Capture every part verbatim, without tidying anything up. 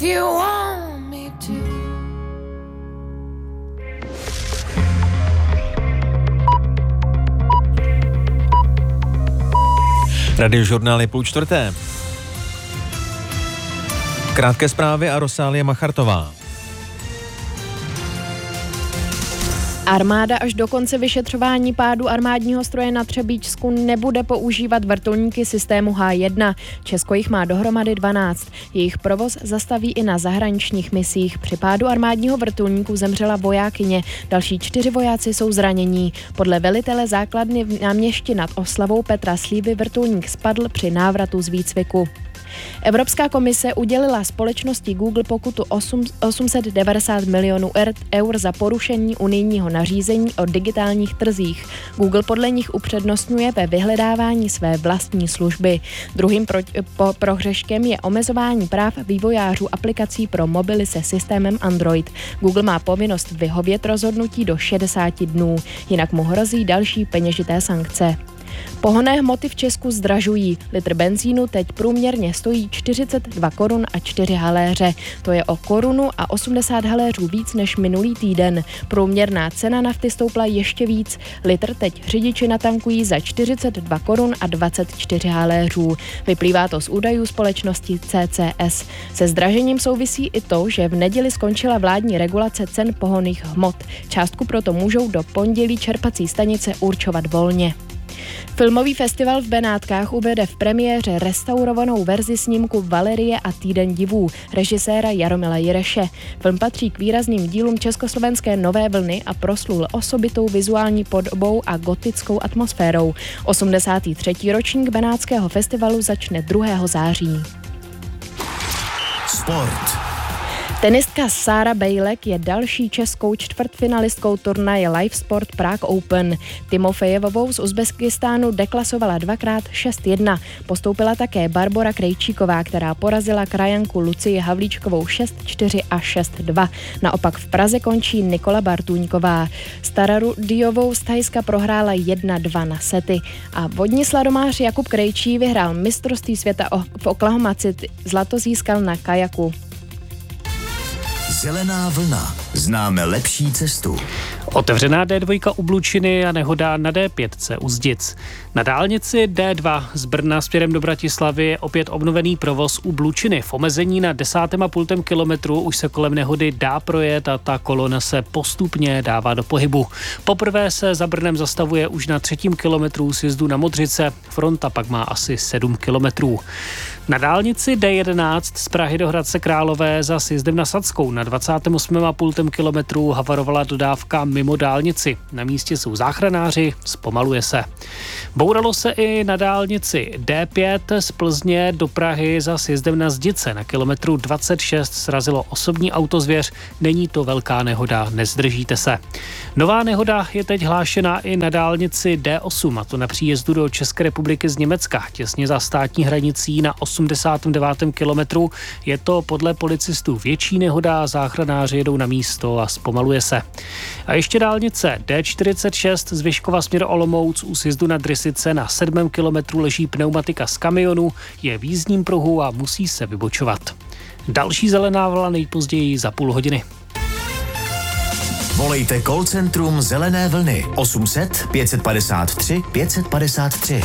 if you want me to. Radiožurnál je půl čtvrté. Krátké zprávy a Rosálie Machartová. Armáda až do konce vyšetřování pádu armádního stroje na Třebíčsku nebude používat vrtulníky systému H jedna. Česko jich má dohromady dvanáct. Jejich provoz zastaví i na zahraničních misích. Při pádu armádního vrtulníku zemřela vojákyně. Další čtyři vojáci jsou zranění. Podle velitele základny v Náměšti nad Oslavou Petra Slívy vrtulník spadl při návratu z výcviku. Evropská komise udělila společnosti Google pokutu osm set devadesát milionů eur za porušení unijního nařízení o digitálních trzích. Google podle nich upřednostňuje ve vyhledávání své vlastní služby. Druhým pro, po, prohřeškem je omezování práv vývojářů aplikací pro mobily se systémem Android. Google má povinnost vyhovět rozhodnutí do šedesáti dnů, jinak mu hrozí další peněžité sankce. Pohonné hmoty v Česku zdražují. Litr benzínu teď průměrně stojí čtyřicet dva korun a čtyři haléře. To je o korunu a osmdesát haléřů víc než minulý týden. Průměrná cena nafty stoupla ještě víc. Litr teď řidiči natankují za čtyřicet dva korun a dvacet čtyři haléřů. Vyplývá to z údajů společnosti C C S. Se zdražením souvisí i to, že v neděli skončila vládní regulace cen pohonných hmot. Částku proto můžou do pondělí čerpací stanice určovat volně. Filmový festival v Benátkách uvede v premiéře restaurovanou verzi snímku Valerie a týden divů režiséra Jaromila Jireše. Film patří k výrazným dílům československé nové vlny a proslul osobitou vizuální podobou a gotickou atmosférou. osmdesátý třetí ročník Benátského festivalu začne druhého září. Sport. Tenistka Sára Bejlek je další českou čtvrtfinalistkou turnaje Live Sport Prague Open. Timofejevovou z Uzbekistánu deklasovala dvakrát šest jedna. Postoupila také Barbora Krejčíková, která porazila krajanku Lucii Havlíčkovou šest čtyři a šest dva. Naopak v Praze končí Nikola Bartůňková. Stararudiovou z Thajska prohrála jedna dva na sety. A vodní sladomář Jakub Krejčí vyhrál mistrovství světa v Oklahoma City. Zlato získal na kajaku. Zelená vlna. Známe lepší cestu. Otevřená D dva u Blučiny a nehoda na D pět u Zdic. Na dálnici D dva z Brna směrem do Bratislavy je opět obnovený provoz u Blučiny. V omezení na desátém a půltém kilometru už se kolem nehody dá projet a ta kolona se postupně dává do pohybu. Poprvé se za Brnem zastavuje už na třetím kilometru sjezdu na Modřice. Fronta pak má asi sedm kilometrů. Na dálnici D jedenáct z Prahy do Hradce Králové za sjezdem na Sadskou na dvacátém osmém a půltém kilometru havarovala dodávka mimo dálnici. Na místě jsou záchranáři, zpomaluje se. Bouralo se i na dálnici D pět z Plzně do Prahy za sjezdem na Zdice. Na kilometru dvacet šest srazilo osobní autozvěř. Není to velká nehoda, nezdržíte se. Nová nehoda je teď hlášena i na dálnici D osm, a to na příjezdu do České republiky z Německa, těsně za státní hranicí na osmdesátém devátém kilometru. Je to podle policistů větší nehoda, záchranáři jedou na místo a zpomaluje se. A ještě dálnice D čtyřicet šest z Vyškova směr Olomouc u sjezdu na Drysice na sedmém kilometru leží pneumatika z kamionu, je v jízdním pruhu a musí se vybočovat. Další zelená vlna nejpozději za půl hodiny. Volejte call centrum Zelené vlny osm set pět padesát tři pět padesát tři.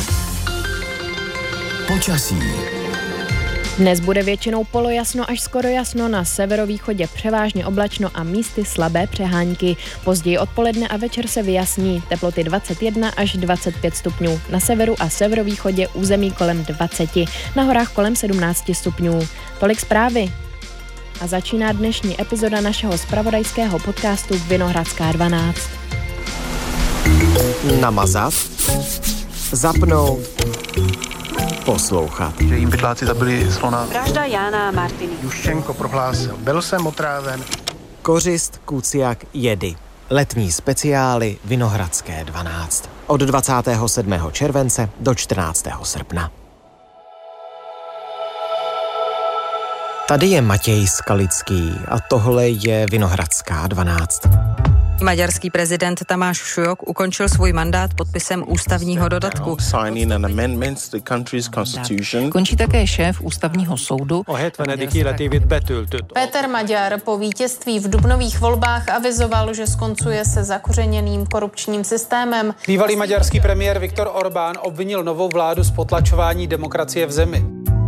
Počasí. Dnes bude většinou polojasno až skoro jasno, na severovýchodě převážně oblačno a místy slabé přehánky. Později odpoledne a večer se vyjasní, teploty dvacet jedna až dvacet pět stupňů. Na severu a severovýchodě území kolem dvacet, na horách kolem sedmnáct stupňů. Tolik zprávy. A začíná dnešní epizoda našeho zpravodajského podcastu Vinohradská dvanáct. Namazat, zapnout, poslouchat. Že jim pytláci zabili slona. Vražda Jána a Martiny. Juščenko prohlásil, byl jsem otráven. Kořist, kuciak, jedy. Letní speciály Vinohradské dvanáct. Od dvacátého sedmého července do čtrnáctého srpna. Tady je Matěj Skalický a tohle je Vinohradská dvanáct. Maďarský prezident Tamáš Šujok ukončil svůj mandát podpisem ústavního dodatku. Končí také šéf ústavního soudu. Péter Maďar po vítězství v dubnových volbách avizoval, že skoncuje se zakořeněným korupčním systémem. Bývalý maďarský premiér Viktor Orbán obvinil novou vládu z potlačování demokracie v zemi.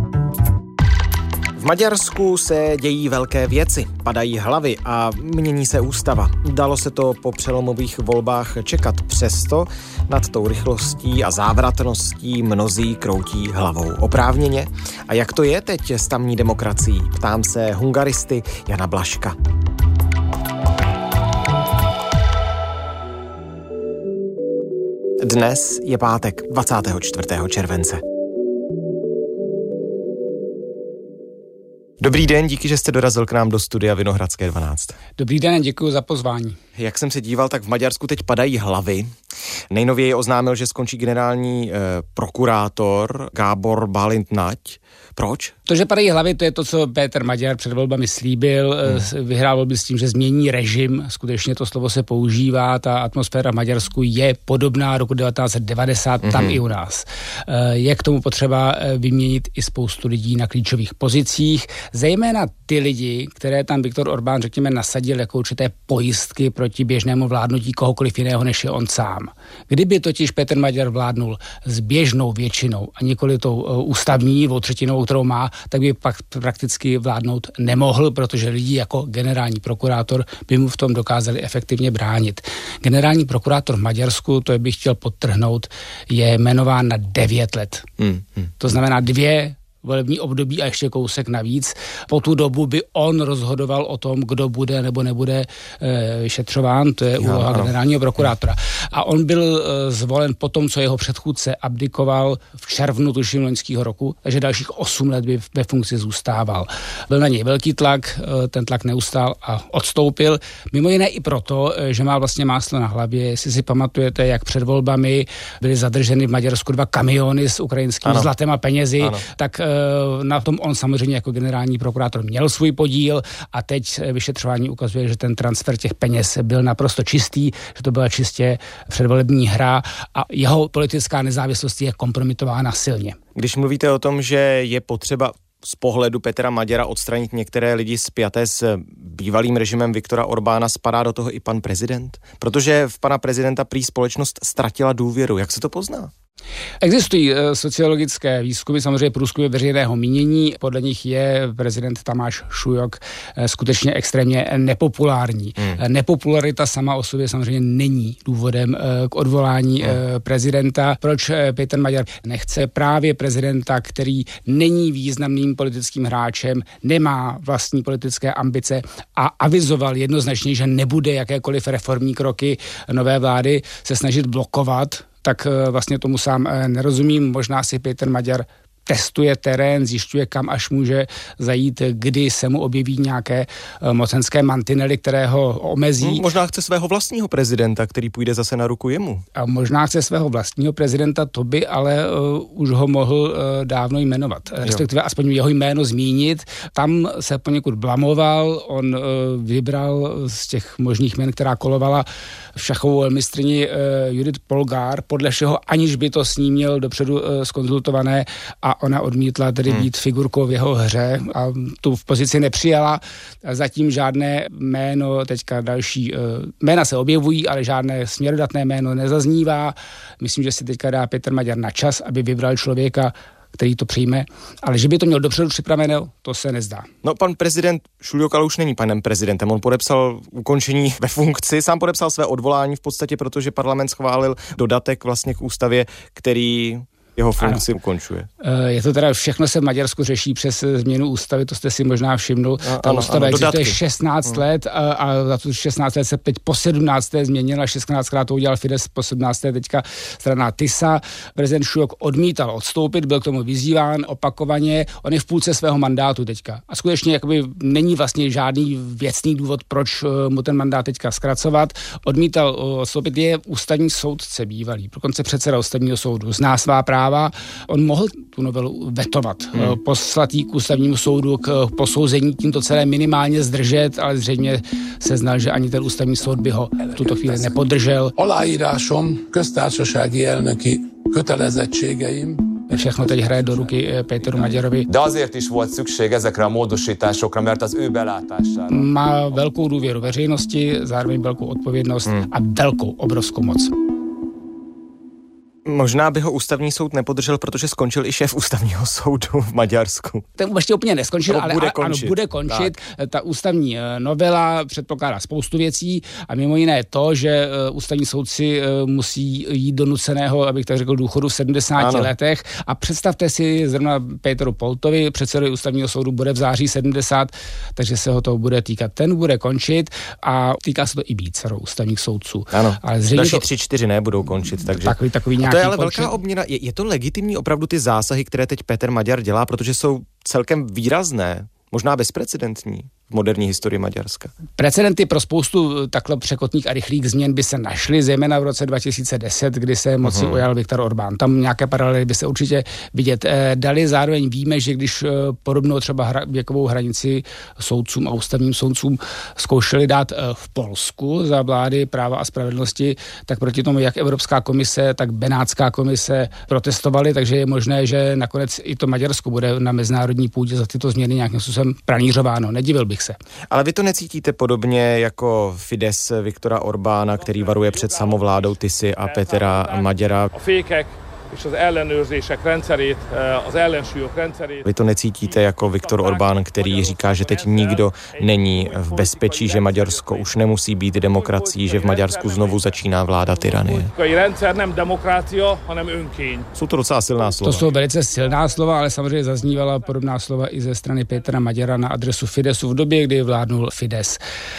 V Maďarsku se dějí velké věci, padají hlavy a mění se ústava. Dalo se to po přelomových volbách čekat, přesto nad tou rychlostí a závratností mnozí kroutí hlavou oprávněně. A jak to je teď s tamní demokracií? Ptám se hungaristy Jana Blažka. Dnes je pátek, dvacátého čtvrtého července. Dobrý den, díky, že jste dorazil k nám do studia Vinohradské dvanáct. Dobrý den, děkuji za pozvání. Jak jsem se díval, tak v Maďarsku teď padají hlavy. Nejnověji oznámil, že skončí generální eh, prokurátor Gábor Bálint Nagy. Proč? To, že padají hlavy, to je to, co Péter Maďar před volbami slíbil. Hmm. Vyhrál volby s tím, že změní režim. Skutečně to slovo se používá. Ta atmosféra v Maďarsku je podobná roku devatenáct set devadesát, hmm. tam i u nás. Je k tomu potřeba vyměnit i spoustu lidí na klíčových pozicích. Zejména ty lidi, které tam Viktor Orbán, řekněme, nasadil jako určité pojistky proti běžnému vládnutí kohokoliv jiného, než je on sám. Kdyby totiž Péter Maďar vládnul s běžnou většinou a nikoli tou ústavní dvoutřetinou, kterou má, tak by pak prakticky vládnout nemohl, protože lidi jako generální prokurátor by mu v tom dokázali efektivně bránit. Generální prokurátor v Maďarsku, to bych chtěl podtrhnout, je jmenován na devět let. Hmm, hmm. To znamená dvě volební období a ještě kousek navíc. Po tu dobu by on rozhodoval o tom, kdo bude nebo nebude e, vyšetřován, to je jo, úloha ano. generálního prokurátora. A on byl e, zvolen po tom, co jeho předchůdce abdikoval v červnu tuším loňského roku, takže dalších osm let by ve funkci zůstával. Byl na něj velký tlak, e, ten tlak neustál a odstoupil. Mimo jiné i proto, e, že má vlastně máslo na hlavě. Jestli si pamatujete, jak před volbami byly zadrženy v Maďarsku dva kamiony s ukrajinským ano. zlatem a penězi, ano. tak na tom on samozřejmě jako generální prokurátor měl svůj podíl a teď vyšetřování ukazuje, že ten transfer těch peněz byl naprosto čistý, že to byla čistě předvolební hra a jeho politická nezávislost je kompromitována silně. Když mluvíte o tom, že je potřeba z pohledu Petra Maďara odstranit některé lidi spjaté s bývalým režimem Viktora Orbána, spadá do toho i pan prezident? Protože v pana prezidenta prý společnost ztratila důvěru. Jak se to pozná? Existují sociologické výzkumy, samozřejmě průzkumy veřejného mínění. Podle nich je prezident Tamáš Šujok skutečně extrémně nepopulární. Hmm. Nepopularita sama o sobě samozřejmě není důvodem k odvolání hmm. prezidenta. Proč Péter Maďar nechce právě prezidenta, který není významným politickým hráčem, nemá vlastní politické ambice a avizoval jednoznačně, že nebude jakékoliv reformní kroky nové vlády se snažit blokovat, tak vlastně tomu sám nerozumím. Možná si Péter Maďar testuje terén, zjišťuje, kam až může zajít, kdy se mu objeví nějaké mocenské mantinely, které ho omezí. Možná chce svého vlastního prezidenta, který půjde zase na ruku jemu. A možná chce svého vlastního prezidenta, to by ale uh, už ho mohl uh, dávno jmenovat. Jo. Respektive aspoň jeho jméno zmínit. Tam se poněkud blamoval, on uh, vybral z těch možných jmen, která kolovala v šachovou velmistryni uh, Judith Polgár, podle všeho, aniž by to s ní měl dopředu uh, zkonzultované a ona odmítla tedy hmm. být figurkou v jeho hře a tu v pozici nepřijala. Zatím žádné jméno, teďka další, uh, jména se objevují, ale žádné směrodatné jméno nezaznívá. Myslím, že si teďka dá Péter Maďar na čas, aby vybral člověka, který to přijme, ale že by to měl dopředu připraveno, to se nezdá. No, pan prezident Šujok ale už není panem prezidentem. On podepsal ukončení ve funkci, sám podepsal své odvolání v podstatě, protože parlament schválil dodatek vlastně k ústavě, který jeho funkci ano. ukončuje. Je to teda, všechno se v Maďarsku řeší přes změnu ústavy, to jste si možná všimnul. A, Ta ano, ústava ano, existuje šestnáct hmm. let a, a za to šestnáct let se teď po sedmnácté změnila, šestnáctkrát to udělal Fides, po sedmnácté teďka strana Tisa. Prezident Šujok odmítal odstoupit, byl k tomu vyzýván opakovaně, on je v půlce svého mandátu teďka. A skutečně jakoby není vlastně žádný věcný důvod, proč mu ten mandát teďka zkracovat. Odmítal odstoupit, je ústavní soudce bývalý, dokonce předseda ústavního soudu, zná svá práva práva. On mohl tu novelu vetovat, hmm. poslat ji k ústavnímu soudu k posouzení, tímto celé minimálně zdržet, ale zřejmě se znal, že ani ten ústavní soud by ho v tuto chvíli nepodržel. Aláírásom köztársasági elnöki kötelezettségeim. Všechno teď hraje do ruky Péteru Magyarovi. De azért is volt szükség ezekre a módosításokra, mert az ő belátására. Má velkou důvěru veřejnosti, zároveň velkou odpovědnost hmm. a velkou, obrovskou moc. Možná by ho ústavní soud nepodržel, protože skončil i šéf ústavního soudu v Maďarsku. Ten ještě úplně neskončil, no, ale bude ano, končit. bude končit. Tak. Ta ústavní novela předpokládá spoustu věcí a mimo jiné to, že ústavní soudci musí jít do nuceného, abych tak řekl, důchodu v sedmdesáti ano. letech. A představte si, zrovna Péteru Poltovi, předsedovi ústavního soudu, bude v září sedmdesát, takže se ho to bude týkat. Ten bude končit a týká se to i vícero ústavních soudců. Ano, ale další to... tři, čtyři nebudou končit. Takže... Takový, takový nějaký to je ale počet. Velká obměna. Je, je to legitimní opravdu ty zásahy, které teď Péter Maďar dělá, protože jsou celkem výrazné, možná bezprecedentní v moderní historii Maďarska? Precedenty pro spoustu takhle překotných a rychlých změn by se našly, zejména v roce dva tisíce deset, kdy se moci uh-huh. ujal Viktor Orbán. Tam nějaké paralely by se určitě vidět dali. Zároveň víme, že když podobnou třeba hra, věkovou hranici soudcům a ústavním soudcům zkoušeli dát v Polsku za vlády Práva a spravedlnosti, tak proti tomu jak Evropská komise, tak Benátská komise protestovali, takže je možné, že nakonec i to Maďarsko bude na mezinárodní půdě za tyto změny nějakým způsobem pranířováno. Nedivil bych se. Ale vy to necítíte podobně jako Fidesz Viktora Orbána, který varuje před samovládou Tisy a Pétera Maďara? Vy to necítíte jako Viktor Orbán, který říká, že teď nikdo není v bezpečí, že Maďarsko už nemusí být demokracií, že v Maďarsku znovu začíná vláda tyranie. Jsou to docela silná slova. To jsou velice silná slova, ale samozřejmě zaznívala podobná slova i ze strany Pétera Maďara na adresu Fidesu v době, kdy vládnul Fidesz.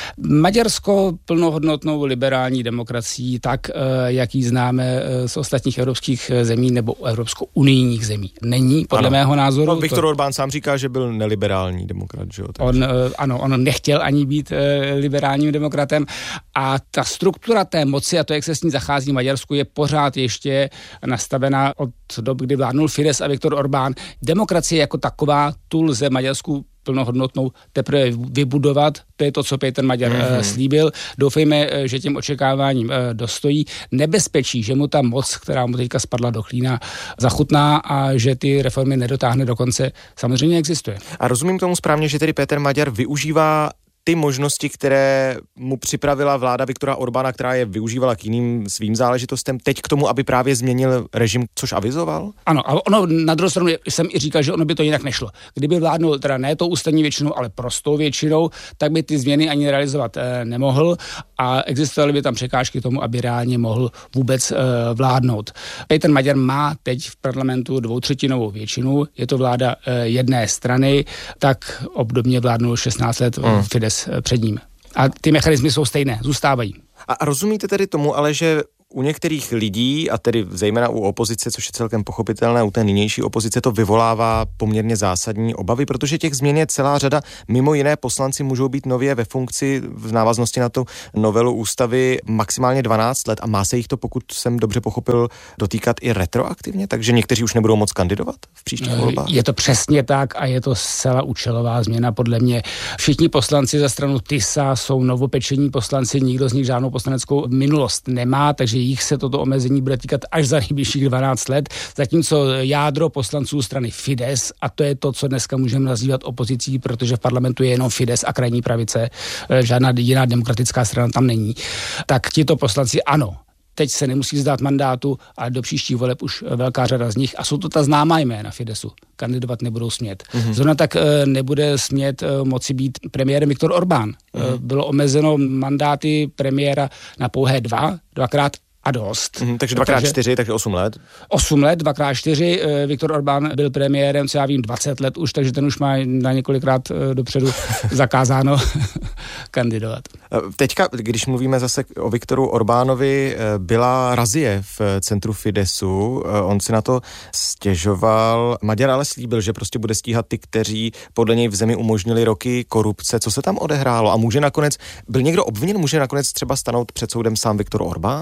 Maďarsko plnohodnotnou liberální demokracií, tak jak ji známe z ostatních evropských zemí nebo evropsko-unijních zemí. Není, podle ano. mého názoru. No, Viktor to... Orbán sám říká, že byl neliberální demokrat, že jo? On, ano, on nechtěl ani být e, liberálním demokratem a ta struktura té moci a to, jak se s ní zachází v Maďarsku, je pořád ještě nastavená od dob, kdy vládnul Fidesz a Viktor Orbán. Demokracie jako taková, tu lze Maďarsku plnohodnotnou teprve vybudovat. To je to, co Péter Maďar mm-hmm. slíbil. Doufejme, že těm očekáváním dostojí. Nebezpečí, že mu ta moc, která mu teďka spadla do klína, zachutná a že ty reformy nedotáhne do konce, samozřejmě existuje. A rozumím tomu správně, že tedy Péter Maďar využívá ty možnosti, které mu připravila vláda Viktora Orbána, která je využívala k jiným svým záležitostem, teď k tomu, aby právě změnil režim, což avizoval? Ano, a ono na druhou stranu jsem i říkal, že ono by to jinak nešlo. Kdyby vládnul teda ne tou ústavní většinou, ale prostou většinou, tak by ty změny ani realizovat eh, nemohl a existovaly by tam překážky tomu, aby reálně mohl vůbec eh, vládnout. Péter Maďar má teď v parlamentu dvoutřetinovou většinu, je to vláda eh, jedné strany, tak obdobně vládnul šestnáct let hmm. Fidesz před ním. A ty mechanismy jsou stejné, zůstávají. A rozumíte tedy tomu, ale že u některých lidí, a tedy zejména u opozice, což je celkem pochopitelné, u té nynější opozice to vyvolává poměrně zásadní obavy, protože těch změn je celá řada. Mimo jiné poslanci můžou být nově ve funkci v návaznosti na tu novelu ústavy maximálně dvanáct let a má se jich to, pokud jsem dobře pochopil, dotýkat i retroaktivně, takže někteří už nebudou moc kandidovat v příštích volbách. Je to přesně tak a je to zcela účelová změna podle mě. Všichni poslanci za stranu Tisa jsou novopečení poslanci, nikdo z nich žádnou poslaneckou minulost nemá, takže jich se toto omezení bude týkat až za nejbližších dvanáct let, zatímco jádro poslanců strany Fidesz, a to je to, co dneska můžeme nazývat opozicí, protože v parlamentu je jenom Fidesz a krajní pravice, žádná jiná demokratická strana tam není, tak tito poslanci ano, teď se nemusí vzdát mandátu, ale do příštích voleb už velká řada z nich, a jsou to ta známá jména Fidesu, kandidovat nebudou smět. Mm-hmm. Zrovna tak e, nebude smět e, moci být premiérem Viktor Orbán. Mm-hmm. E, bylo omezeno mandáty premiéra na pouhé dva, dvakrát a dost. Mm, takže dvakrát čtyři, takže osm let. Osm let, dvakrát čtyři. Viktor Orbán byl premiérem, co já vím, dvacet let už, takže ten už má na několikrát dopředu zakázáno kandidovat. Teďka, když mluvíme zase o Viktoru Orbánovi, byla razie v centru Fidesu, on si na to stěžoval. Maďar ale slíbil, že prostě bude stíhat ty, kteří podle něj v zemi umožnili roky korupce. Co se tam odehrálo? A může nakonec, byl někdo obviněn, může nakonec třeba stanout před soudem sám Viktor Orbán?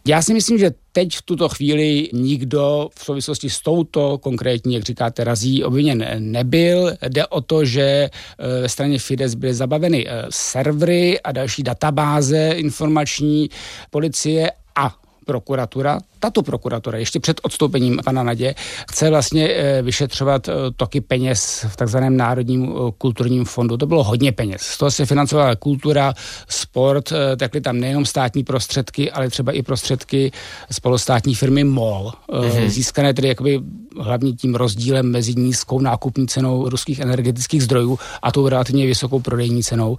Já si myslím, že teď v tuto chvíli nikdo v souvislosti s touto konkrétní, jak říkáte, razí obviněn nebyl. Jde o to, že ve straně Fidesz byly zabaveny servery a další databáze informační policie a prokuratura. Tato prokuratura ještě před odstoupením pana Nadě chce vlastně vyšetřovat toky peněz v takzvaném Národním kulturním fondu. To bylo hodně peněz. Z toho se financovala kultura, sport, takhle tam nejenom státní prostředky, ale třeba i prostředky z polostátní firmy MOL. Mm-hmm. Získané tedy jakoby hlavně tím rozdílem mezi nízkou nákupní cenou ruských energetických zdrojů a tou relativně vysokou prodejní cenou.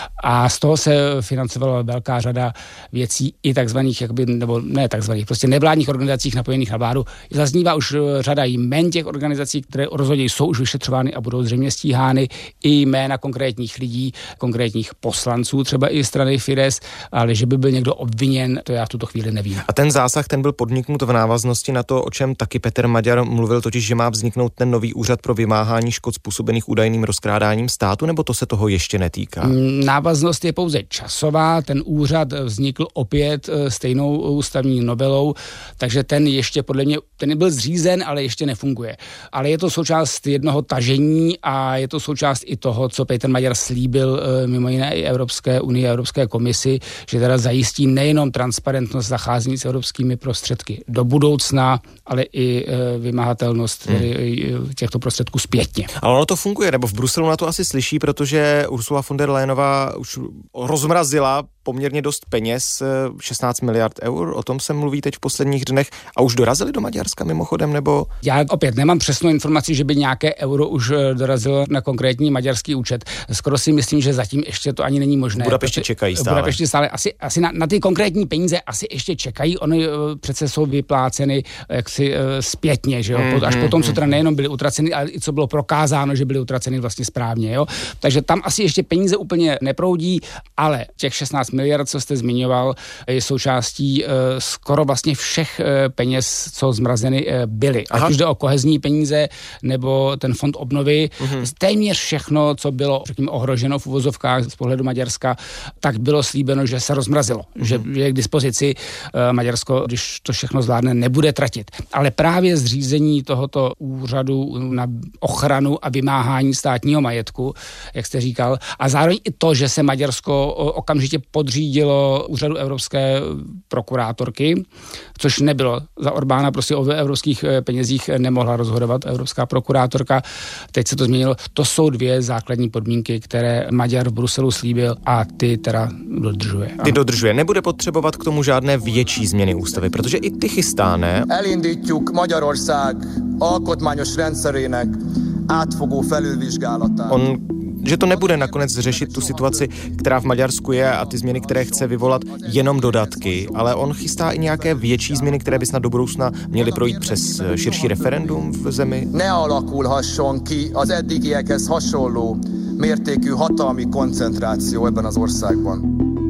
A z toho se financovala velká řada věcí i takzvaných, jakoby, nebo ne takzvaných, prostě nevládních organizacích napojených na vládu. Zaznívá už řada jmen těch organizací, které rozhodně jsou už vyšetřovány a budou zřejmě stíhány, i jména konkrétních lidí, konkrétních poslanců, třeba i strany Fidesz, ale že by byl někdo obviněn, to já v tuto chvíli nevím. A ten zásah, ten byl podniknut v návaznosti na to, o čem taky Petr Maďar mluvil, totiž, že má vzniknout ten nový úřad pro vymáhání škod způsobených údajným rozkrádáním státu, nebo to se toho ještě netýká? Návaznost je pouze časová, ten úřad vznikl opět stejnou ústavní novelou, takže ten ještě podle mě, ten byl zřízen, ale ještě nefunguje. Ale je to součást jednoho tažení a je to součást i toho, co Petr Maďar slíbil mimo jiné i Evropské unii a Evropské komisi, že teda zajistí nejenom transparentnost zacházení s evropskými prostředky do budoucna, ale i vymahatelnost hmm. těchto prostředků zpětně. Ale ono to funguje, nebo v Bruselu na to asi slyší, protože Ursula von der Leyenová už rozmrazila poměrně dost peněz, šestnáct miliard eur, o tom se mluví teď v posledních dnech a už dorazili do Maďarska mimochodem, nebo? Já opět nemám přesnou informaci, že by nějaké euro už dorazilo na konkrétní maďarský účet. Skoro si myslím, že zatím ještě to ani není možné. V Budapešti čekají stále. V Budapešti stále asi, asi na, na ty konkrétní peníze asi ještě čekají, oni přece jsou vypláceny jaksi zpětně, že jo, mm, až mm, potom, co teda nejenom byly utraceny, ale i co bylo prokázáno, že byly utraceny vlastně správně, jo. Takže tam asi ještě peníze úplně neproudí, ale těch šestnáct miliard, co jste zmiňoval, je součástí uh, skoro vlastně všech uh, peněz, co zmrazeny uh, byly. Aha. Ať už jde o kohezní peníze, nebo ten fond obnovy. Mm-hmm. Téměř všechno, co bylo řekněme, ohroženo v uvozovkách z pohledu Maďarska, tak bylo slíbeno, že se rozmrazilo. Mm-hmm. Že, že je k dispozici uh, Maďarsko, když to všechno zvládne, nebude tratit. Ale právě zřízení tohoto úřadu na ochranu a vymáhání státního majetku, jak jste říkal, a zároveň i to, že se Maďarsko okamžitě podřídilo úřadu evropské prokurátorky, což nebylo za Orbána, prostě o evropských penězích nemohla rozhodovat evropská prokurátorka. Teď se to změnilo. To jsou dvě základní podmínky, které Maďar v Bruselu slíbil a ty teda dodržuje. Ty dodržuje. Nebude potřebovat k tomu žádné větší změny ústavy, protože i ty chystá, ne? Elindítjuk Magyarország alkotmányos rendszerének átfogó felülvizsgálatát. On že to nebude nakonec řešit tu situaci, která v Maďarsku je a ty změny, které chce vyvolat, jenom dodatky, ale on chystá i nějaké větší změny, které by snad do budoucna měly projít přes širší referendum v zemi. Nealakulhasson ki az eddigiekhez hasonló mértékű hatalmi koncentráció ebben az országban.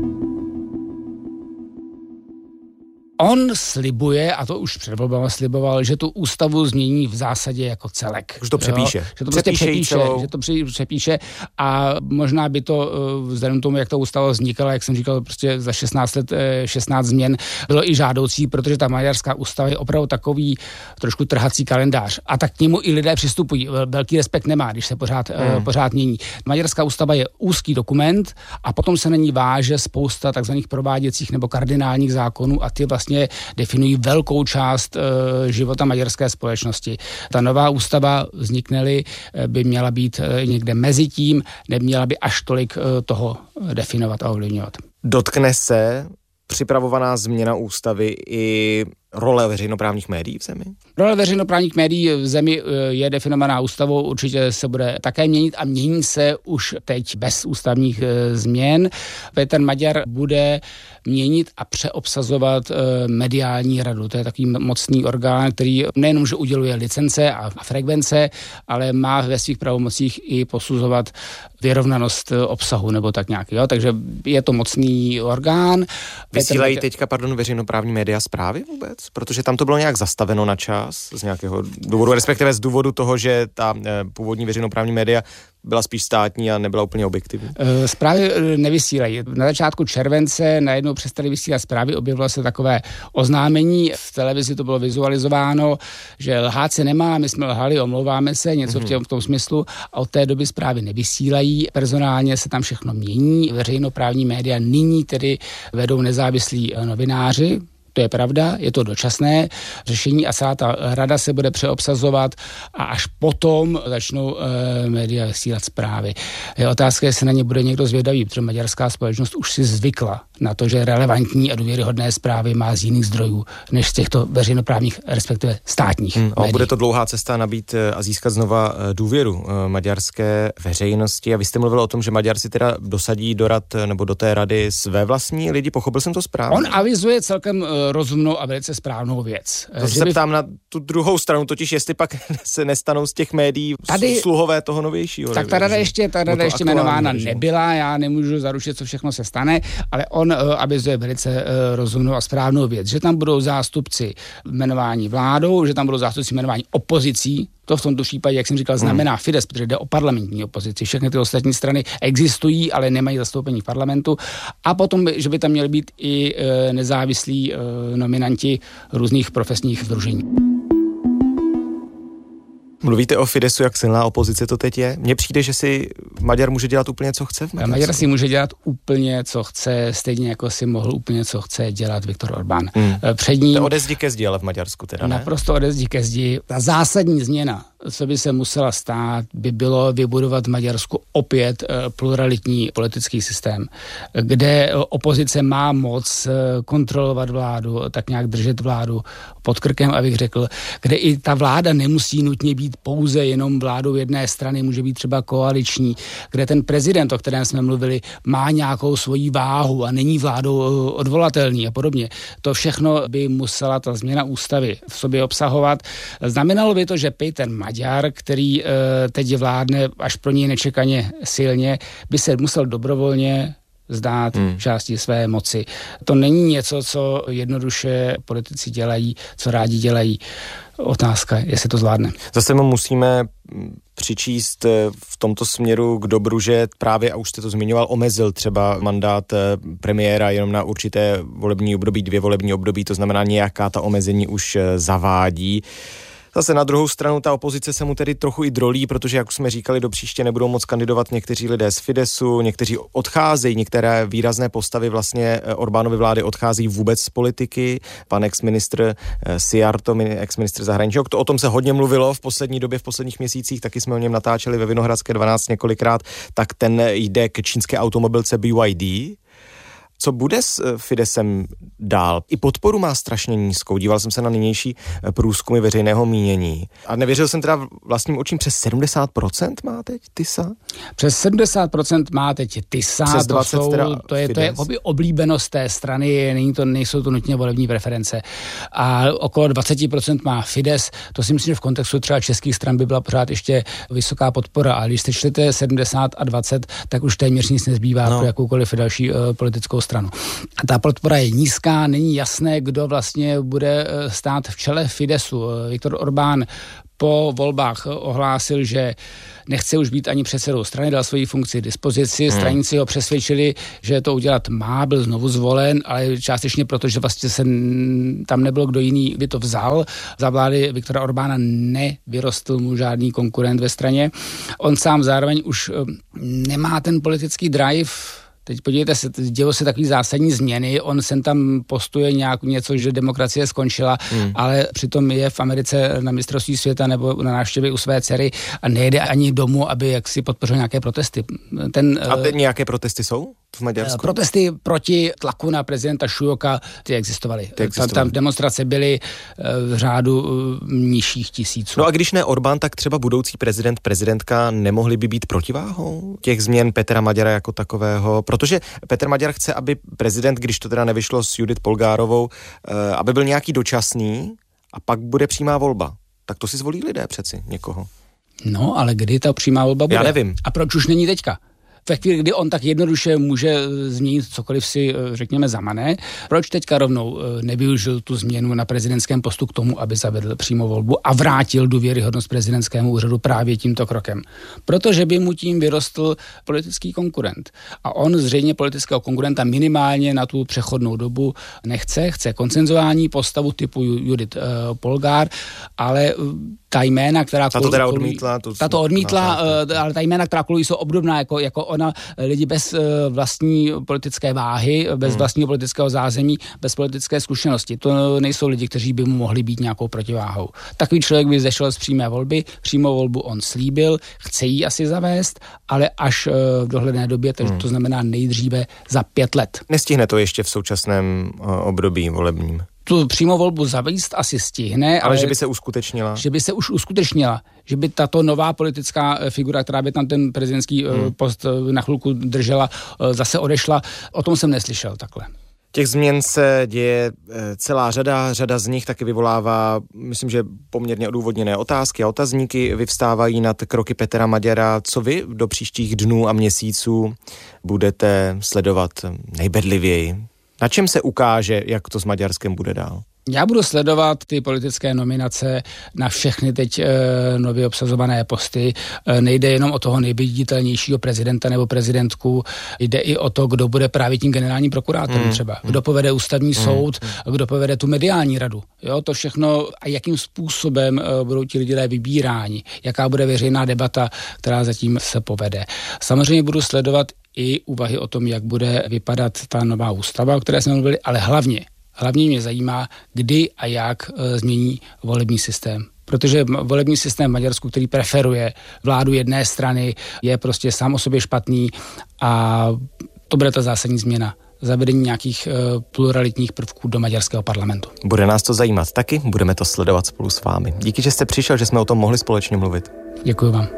On slibuje, a to už před volbama sliboval, že tu ústavu změní v zásadě jako celek. Už to přepíše. Jo? Že to prostě přepíše, že to přepíše a možná by to, vzhledem tomu, jak ta ústava vznikala, jak jsem říkal, prostě za šestnáct let, šestnáct změn, bylo i žádoucí, protože ta maďarská ústava je opravdu takový trošku trhací kalendář. A tak k němu i lidé přistupují. Velký respekt nemá, když se pořád, hmm. pořád mění. Maďarská ústava je úzký dokument a potom se na ní váže spousta takzvaných prováděcích nebo kardinálních zákonů a ty vlastně definují velkou část e, života maďarské společnosti. Ta nová ústava vznikne-li, by měla být e, někde mezi tím, neměla by až tolik e, toho definovat a ovlivňovat. Dotkne se připravovaná změna ústavy i role veřejnoprávních médií v zemi? Role veřejnoprávních médií v zemi je definovaná ústavou, určitě se bude také měnit a mění se už teď bez ústavních e, změn. Petr Maďar bude měnit a přeobsazovat e, mediální radu. To je takový mocný orgán, který nejenom, že uděluje licence a, a frekvence, ale má ve svých pravomocích i posuzovat vyrovnanost obsahu nebo tak nějak. Jo? Takže je to mocný orgán. Vysílají Maďar... teďka, pardon, veřejnoprávní média zprávy vůbec? Protože tam to bylo nějak zastaveno na čas z nějakého důvodu, respektive z důvodu toho, že ta původní veřejnoprávní média byla spíš státní a nebyla úplně objektivní. Zprávy nevysílají. Na začátku července najednou přestali vysílat zprávy, objevilo se takové oznámení, v televizi to bylo vizualizováno, že lhát se nemá, my jsme lhali, omlouváme se, něco mm-hmm. v, tě, v tom smyslu, a od té doby zprávy nevysílají, personálně se tam všechno mění, veřejnoprávní média nyní tedy vedou nezávislí novináři. To je pravda, je to dočasné řešení a celá ta rada se bude přeobsazovat a až potom začnou e, média vysílat zprávy. Je otázka, jestli na ně bude někdo zvědavý, protože maďarská společnost už si zvykla na to, že relevantní a důvěryhodné zprávy má z jiných zdrojů, než z těchto veřejnoprávních, respektive státních hmm, médií. Bude to dlouhá cesta nabít a získat znova důvěru maďarské veřejnosti. A vy jste mluvil o tom, že Maďarci teda dosadí do rad nebo do té rady své vlastní lidi. Pochopil jsem to správně? On avizuje celkem rozumnou a velice správnou věc. To se by... ptám na tu druhou stranu, totiž jestli pak se nestanou z těch médií tady... sluhové toho novějšího. Tak ta rada ještě, ta rada ještě jmenována nebyla, já nemůžu zaručit, co všechno se stane, ale on uh, avizuje velice uh, rozumnou a správnou věc, že tam budou zástupci jmenování vládou, že tam budou zástupci jmenování opozicí. To v tomto případě, jak jsem říkal, znamená Fides, protože jde o parlamentní opozici. Všechny ty ostatní strany existují, ale nemají zastoupení v parlamentu. A potom, že by tam měly být i e, nezávislí e, nominanti různých profesních sdružení. Mluvíte o Fidesu, jak silná opozice to teď je? Mně přijde, že si Maďar může dělat úplně, co chce v Maďarsku. Maďar si může dělat úplně, co chce, stejně jako si mohl úplně, co chce dělat Viktor Orbán. Hmm. Před ním... To ode zdi ke zdi, ale v Maďarsku teda, ne? Naprosto ode zdi ke zdi. Ta zásadní změna, co by se musela stát, by bylo vybudovat v Maďarsku opět pluralitní politický systém, kde opozice má moc kontrolovat vládu, tak nějak držet vládu pod krkem, abych řekl, kde i ta vláda nemusí nutně být pouze jenom vládou jedné strany, může být třeba koaliční, kde ten prezident, o kterém jsme mluvili, má nějakou svoji váhu a není vládou odvolatelný a podobně. To všechno by musela ta změna ústavy v sobě obsahovat. Znamenalo by to, že Péter Maďar, který e, teď vládne až pro něj nečekaně silně, by se musel dobrovolně zdát hmm. části své moci. To není něco, co jednoduše politici dělají, co rádi dělají. Otázka, jestli to zvládne. Zase mu musíme přičíst v tomto směru k dobru, že právě, a už jste to zmiňoval, omezil třeba mandát premiéra jenom na určité volební období, dvě volební období, to znamená nějaká ta omezení už zavádí. Zase na druhou stranu ta opozice se mu tedy trochu i drolí, protože, jak jsme říkali, do příště nebudou moc kandidovat někteří lidé z Fidesu, někteří odcházejí, některé výrazné postavy vlastně Orbánovy vlády odchází vůbec z politiky. Pan ex-ministr Szijjártó, ex-ministr zahraničí, o tom se hodně mluvilo v poslední době, v posledních měsících, taky jsme o něm natáčeli ve Vinohradské dvanáct několikrát, tak ten jde k čínské automobilce B Y D. Co bude s Fidesem dál? I podporu má strašně nízkou. Díval jsem se na nynější průzkumy veřejného mínění. A nevěřil jsem teda vlastním očím, přes sedmdesát procent má teď Tisa? Přes sedmdesát procent má teď Tisa. Přes dvacet to, jsou, teda to, je, to je oblíbenost té strany, není to, nejsou to nutně volební preference. A okolo dvacet procent má Fides. To si myslím, že v kontextu třeba českých stran by byla pořád ještě vysoká podpora. A když sečtete sedmdesát a dvacet, tak už téměř nic nezbývá no. pro jakoukoliv další uh, politickou stranu. Ta podpora je nízká, není jasné, kdo vlastně bude stát v čele Fidesu. Viktor Orbán po volbách ohlásil, že nechce už být ani předsedou strany, dal svoji funkci dispozici. Hmm. Straníci ho přesvědčili, že to udělat má, byl znovu zvolen, ale částečně proto, že vlastně se tam nebylo kdo jiný, by to vzal. Za vlády Viktora Orbána nevyrostl mu žádný konkurent ve straně. On sám zároveň už nemá ten politický drive. Teď podívejte se, dělo se takový zásadní změny, on sem tam postuje nějak něco, že demokracie skončila, hmm. ale přitom je v Americe na mistrovství světa nebo na návštěvě u své dcery a nejde ani domů, aby jaksi podpořil nějaké protesty. Ten, a teď nějaké protesty jsou v Maďarsku? Protesty proti tlaku na prezidenta Šujoka, ty existovaly. Ty existovaly. Tam, tam demonstrace byly v řádu nižších tisíců. No a když ne Orbán, tak třeba budoucí prezident, prezidentka nemohli by být protiváhou těch změn Petra Maďara jako takového? Protože Petr Maďar chce, aby prezident, když to teda nevyšlo s Judith Polgárovou, aby byl nějaký dočasný a pak bude přímá volba. Tak to si zvolí lidé přeci někoho. No, ale kdy ta přímá volba bude? Já nevím. A proč už není teďka? ve chvíli, kdy on tak jednoduše může změnit cokoliv si, řekněme, zamane, proč teďka rovnou nevyužil tu změnu na prezidentském postu k tomu, aby zavedl přímou volbu a vrátil důvěryhodnost prezidentskému úřadu právě tímto krokem? Protože by mu tím vyrostl politický konkurent. A on zřejmě politického konkurenta minimálně na tu přechodnou dobu nechce, chce konsenzuální postavu typu Judith uh, Polgár, ale uh, ta jména, která... Ta to teda odmítla. To ta to odmítla, uh, ale ta jména, která kolují, jsou obdobná jako, jako ona, lidi bez uh, vlastní politické váhy, bez hmm. vlastního politického zázemí, bez politické zkušenosti. To nejsou lidi, kteří by mu mohli být nějakou protiváhou. Takový člověk by zešel z přímé volby, přímou volbu on slíbil, chce ji asi zavést, ale až uh, v dohledné době, takže hmm. to znamená nejdříve za pět let. Nestihne to ještě v současném uh, období volebním? Tu přímou volbu zavést asi stihne. Ale, ale že by se uskutečnila? Že by se už uskutečnila. Že by tato nová politická figura, která by tam ten prezidentský hmm. post na chvilku držela, zase odešla. O tom jsem neslyšel takhle. Těch změn se děje celá řada, řada z nich taky vyvolává, myslím, že poměrně odůvodněné otázky a otazníky vyvstávají nad kroky Petra Maďara. Co vy do příštích dnů a měsíců budete sledovat nejbedlivěji? Na čem se ukáže, jak to s Maďarskem bude dál? Já budu sledovat ty politické nominace na všechny teď e, nově obsazované posty. E, nejde jenom o toho nejviditelnějšího prezidenta nebo prezidentku, jde i o to, kdo bude právě tím generálním prokurátorem mm. třeba. Kdo povede ústavní mm. soud, kdo povede tu mediální radu. Jo, to všechno a jakým způsobem e, budou ti lidé vybíráni. Jaká bude veřejná debata, která zatím se povede. Samozřejmě budu sledovat i úvahy o tom, jak bude vypadat ta nová ústava, o které jsme mluvili, ale hlavně Hlavně mě zajímá, kdy a jak e, změní volební systém. Protože volební systém v Maďarsku, který preferuje vládu jedné strany, je prostě sám o sobě špatný a to bude ta zásadní změna. Zavedení nějakých e, pluralitních prvků do maďarského parlamentu. Bude nás to zajímat taky, budeme to sledovat spolu s vámi. Díky, že jste přišel, že jsme o tom mohli společně mluvit. Děkuji vám.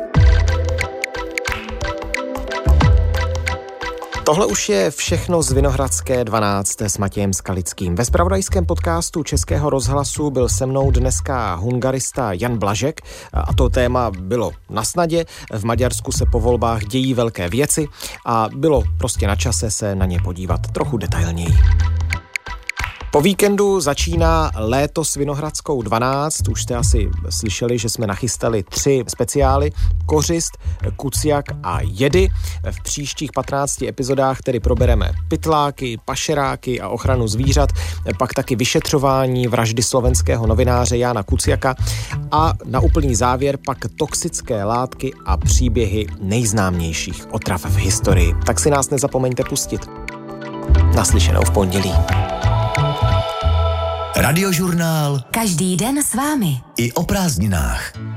Tohle už je všechno z Vinohradské dvanáct s Matějem Skalickým. Ve zpravodajském podcastu Českého rozhlasu byl se mnou dneska hungarista Jan Blažek a to téma bylo na snadě. V Maďarsku se po volbách dějí velké věci a bylo prostě na čase se na ně podívat trochu detailněji. Po víkendu začíná léto s Vinohradskou dvanáct. Už jste asi slyšeli, že jsme nachystali tři speciály. Kořist, Kuciak a jedy. V příštích patnácti epizodách tedy probereme pytláky, pašeráky a ochranu zvířat, pak taky vyšetřování vraždy slovenského novináře Jána Kuciaka a na úplný závěr pak toxické látky a příběhy nejznámějších otrav v historii. Tak si nás nezapomeňte pustit. Naslyšenou v pondělí. Radiožurnál. Každý den s vámi. I o prázdninách.